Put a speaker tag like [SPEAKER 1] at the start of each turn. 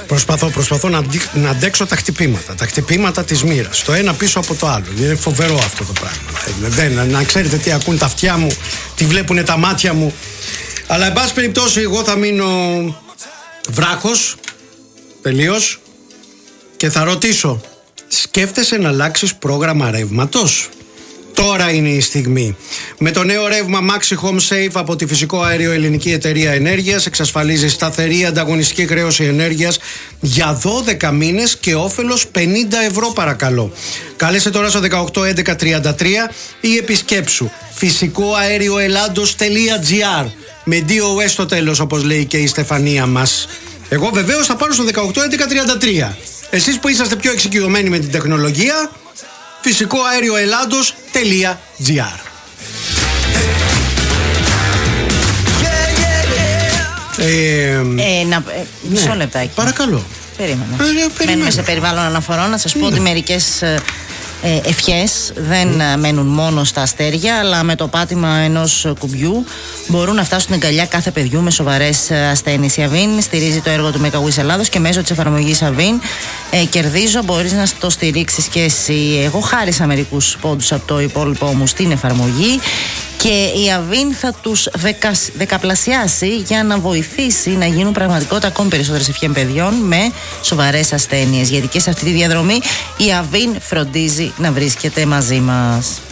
[SPEAKER 1] Προσπαθώ να αντέξω τα χτυπήματα. Τα χτυπήματα της μοίρας. Το ένα πίσω από το άλλο. Είναι φοβερό αυτό το πράγμα. Να ξέρετε τι ακούν τα αυτιά μου, τι βλέπουν τα μάτια μου. Αλλά εν πάση περιπτώσει, εγώ θα μείνω βράχος τελείως και θα ρωτήσω, σκέφτεσαι να αλλάξεις πρόγραμμα ρεύματος? Τώρα είναι η στιγμή. Με το νέο ρεύμα Maxi Home Save από τη Φυσικό Αέριο Ελληνική Εταιρεία Ενέργειας εξασφαλίζει σταθερή ανταγωνιστική χρέωση ενέργειας για 12 μήνες και όφελος 50 ευρώ παρακαλώ. Κάλεσε τώρα στο 181133 ή επισκέψου φυσικοαέρioελλάντος.gr με DOS στο τέλος, όπως λέει και η Στεφανία μας. Εγώ βεβαίως θα πάρω στο 181133. Εσείς που είσαστε πιο εξοικειωμένοι με την τεχνολογία, φυσικοαέρioελλάντος.gr.
[SPEAKER 2] Μισό λεπτάκι.
[SPEAKER 1] Παρακαλώ.
[SPEAKER 2] Περίμενα. Μένουμε σε περιβάλλον αναφορών. Να σας πω ότι μερικές ευχές δεν μένουν μόνο στα αστέρια, αλλά με το πάτημα ενός κουμπιού μπορούν να φτάσουν στην αγκαλιά κάθε παιδιού με σοβαρές ασθένειες. Η Αβίν στηρίζει το έργο του Make a Wish Ελλάδος και μέσω της εφαρμογής Αβίν κερδίζω, μπορείς να το στηρίξεις και εσύ. Εγώ χάρισα μερικούς πόντους από το υπόλοιπό μου στην εφαρμογή και η Αβίν θα τους δεκαπλασιάσει για να βοηθήσει να γίνουν πραγματικότητα ακόμη περισσότερες ευχές παιδιών με σοβαρές ασθένειες. Γιατί και σε αυτή τη διαδρομή η Αβίν φροντίζει να βρίσκεται μαζί μας.